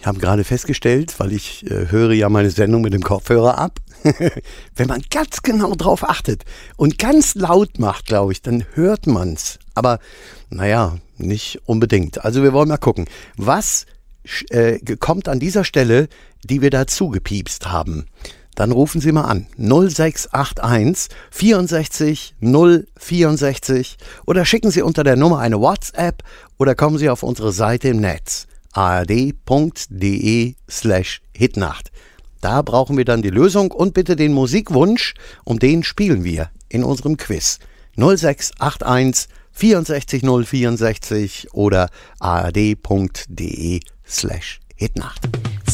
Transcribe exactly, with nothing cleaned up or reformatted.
Ich habe gerade festgestellt, weil ich äh, höre ja meine Sendung mit dem Kopfhörer ab, wenn man ganz genau drauf achtet und ganz laut macht, glaube ich, dann hört man's. Aber naja, nicht unbedingt. Also wir wollen mal gucken, was äh, kommt an dieser Stelle, die wir dazu gepiepst haben. Dann rufen Sie mal an. null sechs acht eins vierundsechzig null vierundsechzig oder schicken Sie unter der Nummer eine WhatsApp oder kommen Sie auf unsere Seite im Netz ard.de slash hitnacht. Da brauchen wir dann die Lösung und bitte den Musikwunsch, um den spielen wir in unserem Quiz. null sechs acht eins vierundsechzig null vierundsechzig oder ard.de slash hitnacht.